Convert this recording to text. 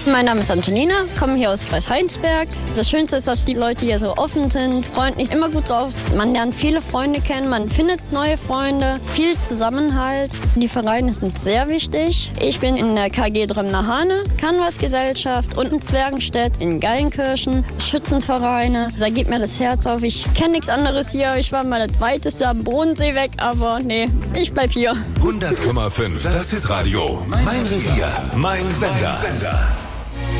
Mein Name ist Angelina, komme hier aus Kreis Heinsberg. Das Schönste ist, dass die Leute hier so offen sind, freundlich, immer gut drauf. Man lernt viele Freunde kennen, man findet neue Freunde, viel Zusammenhalt. Die Vereine sind sehr wichtig. Ich bin in der KG Drömner-Hane, Canvas-Gesellschaft und in Zwergenstedt, in Geilenkirchen, Schützenvereine. Da geht mir das Herz auf. Ich kenne nichts anderes hier. Ich war mal das weiteste am Bodensee weg, aber nee, ich bleib hier. 100,5, das Hitradio. Mein Revier, mein Sender.